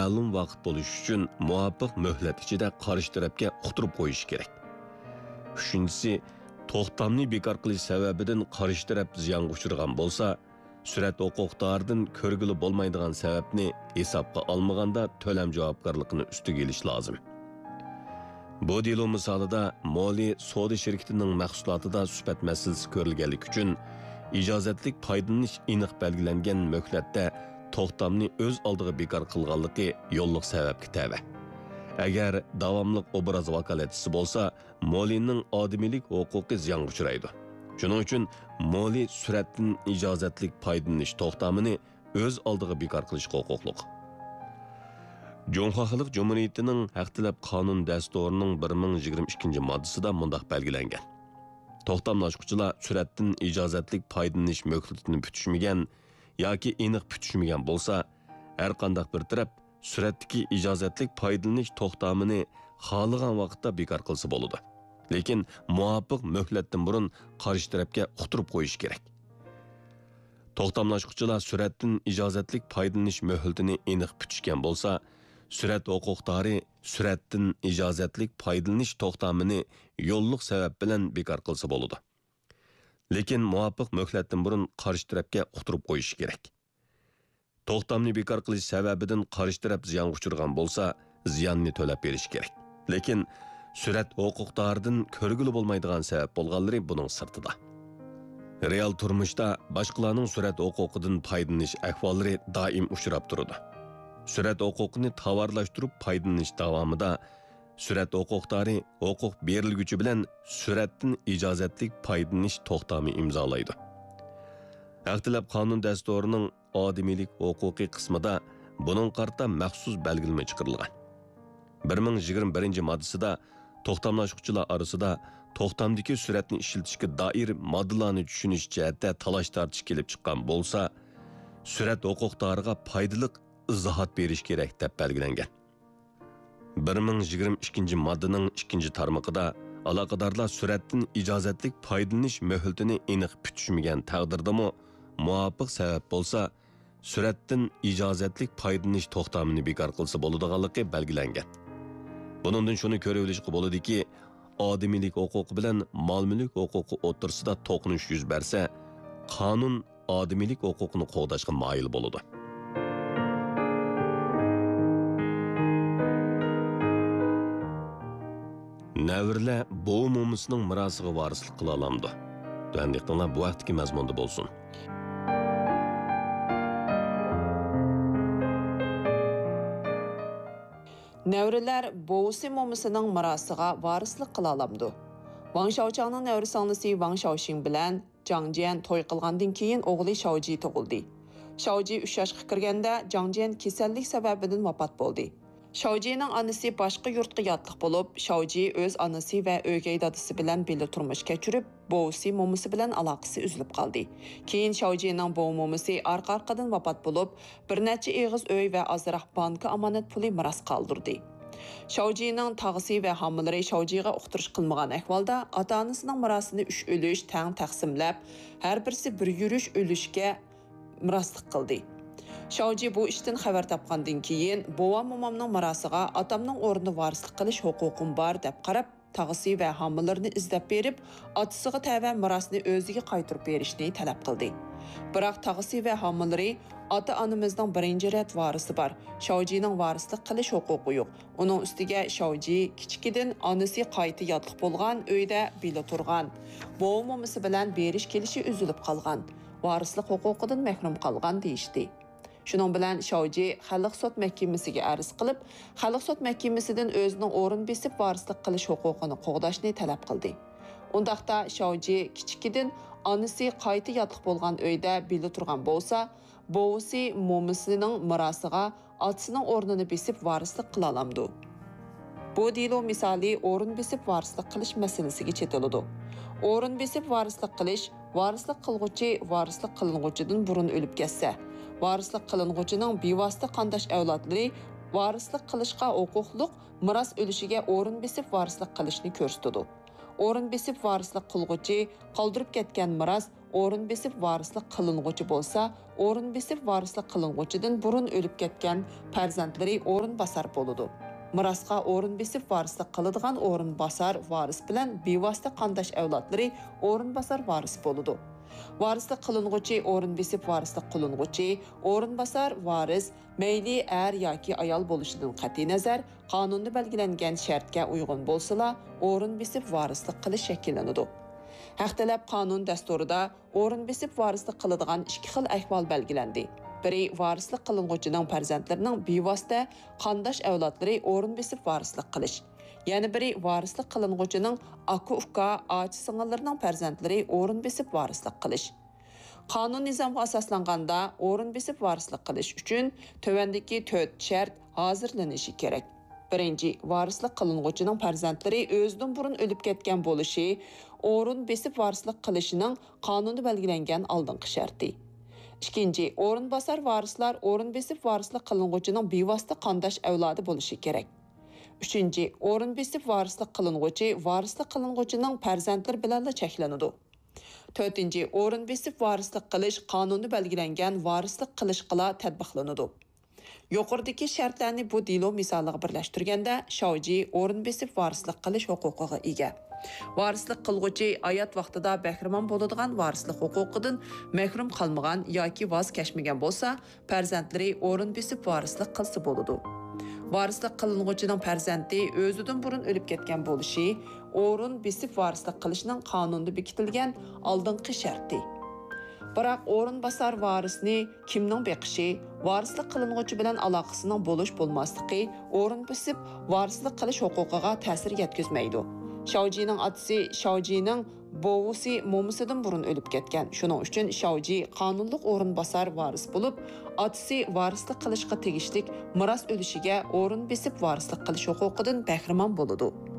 ma'lum vaqt bo'lishi uchun muvofiq muhlat ichida qarshi tarafga uqtirib qo'yish kerak. Uchinchisi, to'xtamni bekor qilish sababidan qarshi taraf ziyonga uchragan bo'lsa, surat huquqdoridan ko'rgili bo'lmaydigan sababni hisobga olmaganda to'lam javobgarligini ustiga olish lozim. Bu delo misolida moli savdo shirkatining mahsulotida sifat masalasi ko'rilganligi uchun ijozatlik foydalanish aniq belgilangan muhlatda to'xtamni o'z oldiga bekor qilganligi yo'lliq sababga tava. Agar davomli obraz vakolatchisi bo'lsa, molining odamiylik huquqi ziyonga uchraydi. Shuning uchun moli suratdan ijozatlik foydalanish to'xtamini o'z oldiga bekor qilish huquqli. Cumhuriyet Xalq Cumhuriyetining haq talab qonun dasturining 1022-moddasida mundaq belgilangan. To'xtamlashuvchilar suratdan ijozatlik foydalanish muhlatini бүтishmagan yoki aniq бүтishmagan bo'lsa, har qanday bir taraf suratdagi ijozatlik foydalanish to'xtamini xohlagan vaqtda bekor qilsa bo'ladi. Lekin muvofiq muhlatdan burun qarshi tarafga uqtirib qo'yish kerak. To'xtamlashuvchilar suratdan ijozatlik foydalanish muhlatini aniq бүтishgan bo'lsa, surat huquqdori suratdan ijozatlik foydalanish to'xtamini yo'lliq sabab bilan bekor qilsa bo'ladi. Lekin muvofiq muhlatdan burun qarshi tarafga uqtirib qo'yish kerak. To'xtamni bekor qilish sababidan qarshi taraf ziyonga uchragan bo'lsa, ziyonni to'lab berish kerak. Lekin surat huquqdoridan ko'rgili bo'lmaydigan sabab bo'lganlari buning sirtida. Real turmushda boshqalarning surat huquqidan foydalanish ahvollari doim uchrab turadi. Surat huquqini tovarlashtirib foydalanish davomida surat huquqdori huquq berilguchi bilan suratdan ijozatlik foydalanish to'xtami imzolaydi. Haq talab qonun dasturining odamiylik huquqiy qismida buning qarta maxsus belgilama chiqarilgan. 1021-moddasida to'xtamlashuvchilar orasida to'xtamdagi suratni ishlatishga doir moddalarni tushunish jihatda talash tortish kelib chiqqan bo'lsa, surat huquqdoriga foydali izohat berish kerak deb belgilangan. 1022-moddaning 2-tarmog'ida aloqadorlar suratdan ijozatlik foydalanish muhlatini aniq бүтishmagan taqdirdami muvofiq sabab bo'lsa, suratdan ijozatlik foydalanish to'xtamini bekor qilsa bo'ladiganligi belgilangan. Buningdan shuni ko'rib olishga bo'ladiki, odamiylik huquqi bilan mol-mulk huquqi o'rtasida to'qinish yuz bersa, qonun odamiylik huquqini qo'g'dashga moyil bo'ladi. Nəvirlər boğu mumusinin mirasıga varislik qila olamdi. Döndikdinlar bu vaqtki mazmunda bo'lsin. Nəvirlər boğusi mumusinin mirasıga varislik qila olamdi. Wang Shaochangning nəvri singlisi Wang Shaoxing bilan Zhang Jian to'y qilgandan keyin o'g'li Shaoji tug'ildi. Shaoji 3 yoshga kirganda Zhang Jian kasallik sababidan vafot bo'ldi. Shaojining onasi boshqa yurtga yotliq bo'lib, Shaoji o'z onasi va o'gay dadasi bilan birga turmush kechirib, bovusi momusi bilan aloqasi uzilib qoldi. Keyin Shaojining bovu momusi orqa-orqadan vafot bo'lib, bir necha eg'iz uy va ozroq banka omonat puli miros qoldirdi. Shaojining tog'isi va homilari Shaojiga uqtirish qilmagan ahvolda ota-onasining mirosini 3 ulush teng taqsimlab, har birisi bir yurish ulushga miroslik qildi. Shaoji bu ishdan xabar topgandan keyin bovam momamning mirosiga otamning o'rnida varislik qilish huquqim bor deb qarab, tog'isi va homillarini izlab berib, otasiga tava mirosini o'ziga qaytarib berishni talab qildi. Biroq tog'isi va homillari ota-onamizning birinchi rat varisi bor. Shaojining varislik qilish huquqi yo'q. Uning ustiga Shaoji kichikidan onasi qayta yotliq bo'lgan uyda bila turgan. Bovam momasi bilan berish kelishi uzilib qolgan. Varislik huquqidan mahrum qolgan deyishdi. Shuning bilan Shaoji Xalq sud mahkamasiga arz qilib, Xalq sud mahkamasidan o'zining o'rin besib varislik qilish huquqini qo'g'dashni talab qildi. Undaqda Shaoji kichikidan onasi qayta yotliq bo'lgan uyda bila turgan bo'lsa, bovusi momisining mirosiga otasining o'rnini besib varislik qila olamdi. Bu delo misoli o'rin besib varislik qilish masalasiga chetiladi. O'rin besib varislik qilish, varislik qilg'uchi varislik qilinguchidan burun o'lib ketsa, varislik qilinguchining bevosita qandosh avlodlari varislik qilishga huquqliq miros o'lishiga o'rin besib varislik qilishni ko'rsatadi. o'rin besib varislik qilg'uchi qoldirib ketgan miros o'rin besib varislik qilinguchi bo'lsa, o'rin besib varislik qilinguchidan burun o'lib ketgan farzandlari o'rin basar bo'ladi. Mirasqa o'rin besib varislik qiladigan o'rin basar varis bilan bevosita qandosh avlodlari o'rin basar varis bo'ladi. Varislik qilinguchi o'rin besib varislik qilinguchi o'rin basar varis mayli er yoki ayol bo'lishidan qat'iy nazar qonunda belgilangan shartga uyg'un bo'lsa, o'rin besib varislik qilish shakllanadi. Haq talab qonun dasturida o'rin besib varislik qiladigan ikki xil ahvol belgilandi. Biri varislik qilinguchining farzandlarining bevosita qandosh avlodlari o'rin besib varislik qilish. Yana biri varislik qilinguchining aka-uka, achi-singillarining farzandlari o'rin besib varislik qilish. Qonun nizomga asoslanganda o'rin besib varislik qilish uchun tövandagi 4 shart hozirlanishi kerak. Birinchi, varislik qilinguchining farzandlari o'zidan burun o'lib ketgan bo'lishi o'rin besib varislik qilishining qonunda belgilangan oldingi sharti. Ikkinchi, o'rin basar varislar o'rin besib varislik qilinguchining bevosita qandosh avlodi bo'lishi kerak. Üçüncü, o'rin besib varislik qilinguchi varislik qilinguchining farzandlari bilan cheklanadi. To'rtinchi, o'rin besib varislik qilish qonunda belgilangan varislik qilishga tatbiqlanadi. Yuqoridagi shartlarni bu delo misoliga birlashtirganda, shovji o'rin besib varislik qilish huquqiga ega. Varislik qilg'uchi hayot vaqtida bahramon bo'ladigan varislik huquqidan mahrum qolmagan yoki voz kechmagan bo'lsa, farzandlari o'rin besib varislik qilsa bo'ladi. Varislik qilinguchining farzandi o'zidan burun o'lib ketgan bo'lishi o'rin besib varislik qilishning qonunda bekitilgan oldingi sharti. Biroq o'rin basar varisni kimning beqishi, varislik qilinguchi bilan aloqasining bo'lish-bo'lmasligi o'rin besib varislik qilish huquqiga ta'sir yetkazmaydi. Shovjining otasi Shovjining bovusi momisidan burun o'lib ketgan. Shuning uchun Shovji qonunliq o'rin basar varis bo'lib, otasi varislik qilishga tegishlik miros o'lishiga o'rin besib varislik qilish huquqidan bahramon bo'ladi.